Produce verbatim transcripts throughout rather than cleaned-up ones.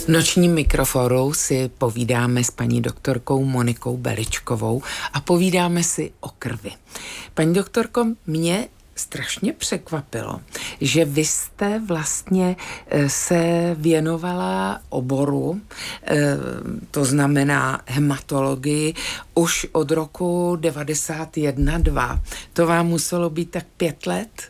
V nočním mikroforu si povídáme s paní doktorkou Monikou Beličkovou a povídáme si o krvi. Paní doktorko, mě strašně překvapilo, že vy jste vlastně se věnovala oboru, to znamená hematologii, už od roku devadesát jedna dva. To vám muselo být tak pět let?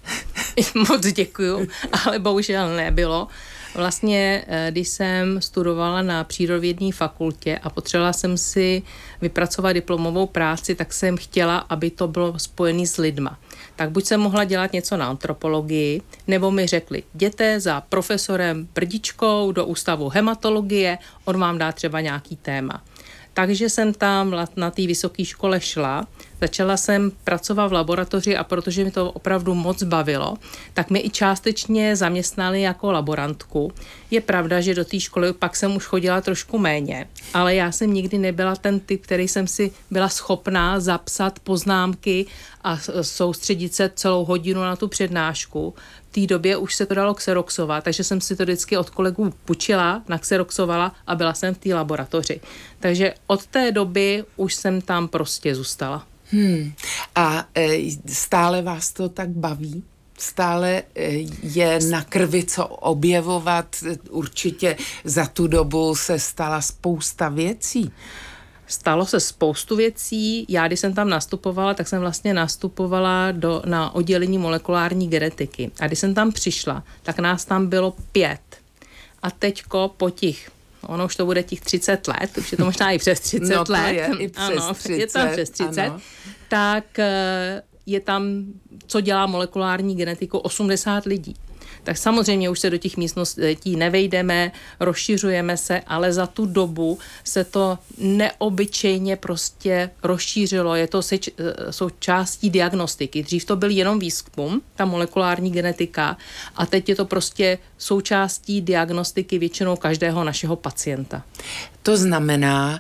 Moc děkuju, ale bohužel nebylo. Vlastně, když jsem studovala na přírodovědní fakultě a potřebovala jsem si vypracovat diplomovou práci, tak jsem chtěla, aby to bylo spojené s lidma. Tak buď jsem mohla dělat něco na antropologii, nebo mi řekli, jděte za profesorem Brdičkou do ústavu hematologie, on vám dá třeba nějaký téma. Takže jsem tam na té vysoké škole šla, začala jsem pracovat v laboratoři a protože mi to opravdu moc bavilo, tak mi i částečně zaměstnali jako laborantku. Je pravda, že do té školy pak jsem už chodila trošku méně, ale já jsem nikdy nebyla ten typ, který jsem si byla schopná zapsat poznámky a soustředit se celou hodinu na tu přednášku. V té době už se to dalo xeroxovat, takže jsem si to vždycky od kolegů půjčila, naxeroxovala a byla jsem v té laboratoři. Takže od té doby už jsem tam prostě zůstala. Hmm. A e, stále vás to tak baví? Stále e, je na krvi co objevovat? Určitě za tu dobu se stala spousta věcí. Stalo se spoustu věcí. Já, když jsem tam nastupovala, tak jsem vlastně nastupovala do, na oddělení molekulární genetiky. A když jsem tam přišla, tak nás tam bylo pět. A teďko po těch, ono už to bude těch třicet let, už je to možná i přes třicet no to let. Je, i přes ano, třicet, je tam přes třicet. Ano. Tak je tam, co dělá molekulární genetiku, osmdesát lidí. Tak samozřejmě už se do těch místností nevejdeme, rozšiřujeme se, ale za tu dobu se to neobyčejně prostě rozšířilo. Je to seč, součástí diagnostiky. Dřív to byl jenom výzkum, ta molekulární genetika, a teď je to prostě součástí diagnostiky většinou každého našeho pacienta. To znamená,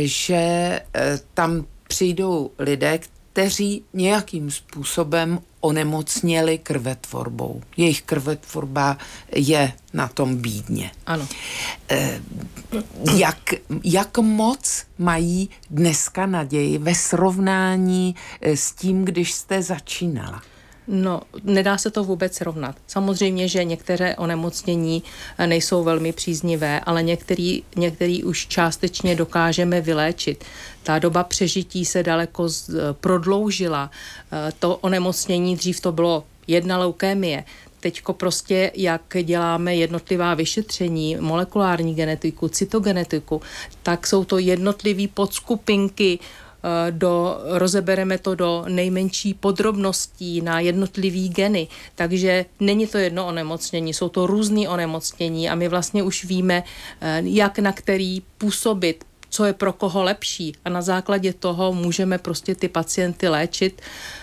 že tam přijdou lidé, kteří nějakým způsobem onemocněli krvetvorbou. Jejich krvetvorba je na tom bídně. Ano. E, jak, jak moc mají dneska naději ve srovnání s tím, když jste začínala? No, nedá se to vůbec srovnat. Samozřejmě, že některé onemocnění nejsou velmi příznivé, ale některý, některý už částečně dokážeme vyléčit. Ta doba přežití se daleko z, prodloužila. To onemocnění, dřív to bylo jedna leukémie. Teďko prostě, jak děláme jednotlivá vyšetření, molekulární genetiku, cytogenetiku, tak jsou to jednotlivé podskupinky, Do, rozebereme to do nejmenší podrobností na jednotlivý geny, takže není to jedno onemocnění, jsou to různý onemocnění a my vlastně už víme, jak na který působit, co je pro koho lepší a na základě toho můžeme prostě ty pacienty léčit,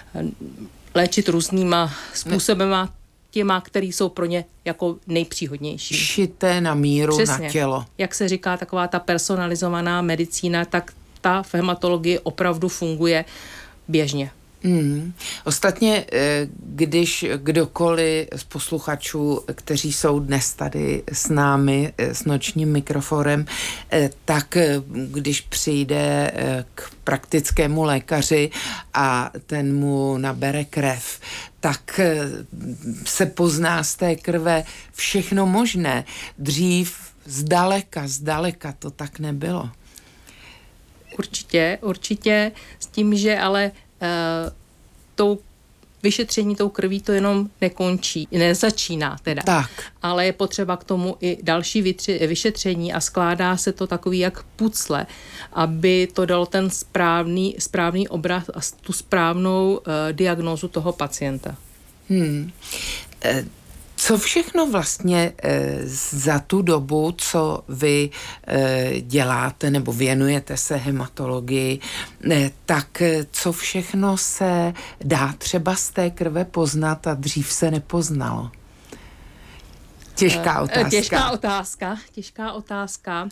léčit různýma způsobema, těma, který jsou pro ně jako nejpříhodnější. Šité na míru. Přesně. Na tělo. Jak se říká, taková ta personalizovaná medicína, tak ta v hematologii opravdu funguje běžně. Mm. Ostatně, když kdokoliv z posluchačů, kteří jsou dnes tady s námi, s nočním mikrofonem, tak když přijde k praktickému lékaři a ten mu nabere krev, tak se pozná z té krve všechno možné. Dřív zdaleka, zdaleka to tak nebylo. Určitě, určitě, s tím, že ale uh, tou vyšetření tou krví to jenom nekončí, nezačíná teda. Tak. Ale je potřeba k tomu i další vytři, vyšetření a skládá se to takový jak pucle, aby to dalo ten správný, správný obraz a tu správnou uh, diagnózu toho pacienta. Hmm. E- Co všechno vlastně e, za tu dobu, co vy e, děláte nebo věnujete se hematologii, e, tak co všechno se dá třeba z té krve poznat a dřív se nepoznalo? Těžká otázka. Těžká otázka, těžká otázka.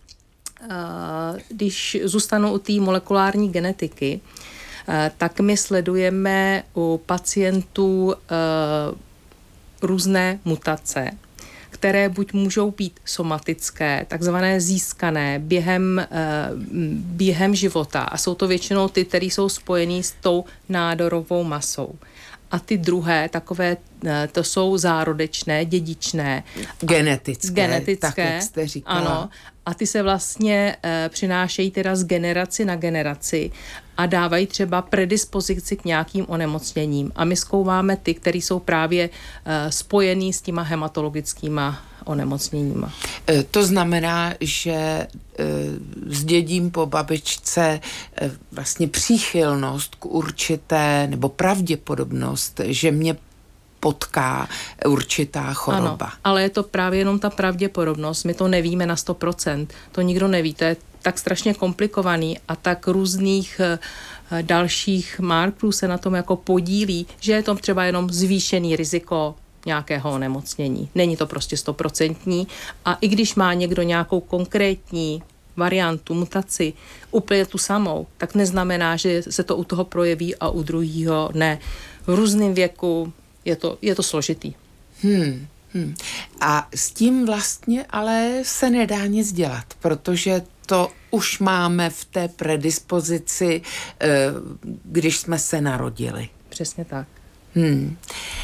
Když zůstanu u té molekulární genetiky, tak my sledujeme u pacientů různé mutace, které buď můžou být somatické, takzvané získané během, během života a jsou to většinou ty, které jsou spojený s tou nádorovou masou. A ty druhé, takové, to jsou zárodečné, dědičné. Genetické, genetické tak jak jste říkala. Ano. A ty se vlastně e, přinášejí teda z generaci na generaci a dávají třeba predispozici k nějakým onemocněním. A my zkoumáme ty, které jsou právě e, spojený s těma hematologickýma onemocněníma. E, to znamená, že e, zdědím po babičce e, vlastně příchylnost k určité, nebo pravděpodobnost, že mě potká určitá choroba. Ano, ale je to právě jenom ta pravděpodobnost. My to nevíme na sto procent. To nikdo neví. To je tak strašně komplikovaný a tak různých uh, dalších markerů se na tom jako podílí, že je to třeba jenom zvýšený riziko nějakého onemocnění. Není to prostě stoprocentní a i když má někdo nějakou konkrétní variantu, mutaci, úplně tu samou, tak neznamená, že se to u toho projeví a u druhého ne. V různém věku je to, je to složitý. Hmm, hmm. A s tím vlastně ale se nedá nic dělat, protože to už máme v té predispozici, když jsme se narodili. Přesně tak. Hmm.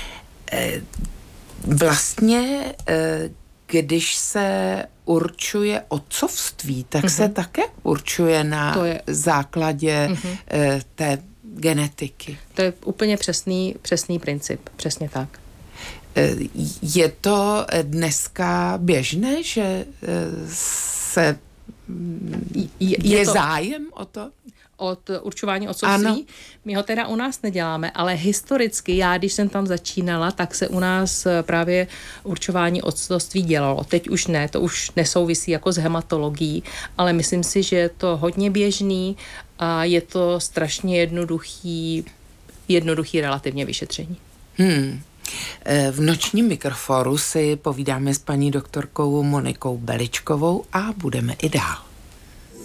Vlastně, když se určuje otcovství, tak mm-hmm. se také určuje na to je... základě mm-hmm. té genetiky. To je úplně přesný, přesný princip, přesně tak. Je to dneska běžné, že se je, je, je to... zájem o to? Od určování otcovství. Ano. My ho teda u nás neděláme, ale historicky, já když jsem tam začínala, tak se u nás právě určování otcovství dělalo. Teď už ne, to už nesouvisí jako s hematologií, ale myslím si, že je to hodně běžný a je to strašně jednoduchý, jednoduchý relativně vyšetření. Hmm. V nočním mikroforu si povídáme s paní doktorkou Monikou Beličkovou a budeme i dál.